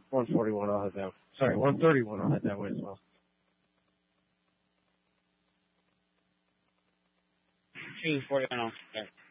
141, I'll head that. Sorry, 131, I'll head that way as well. 241 on.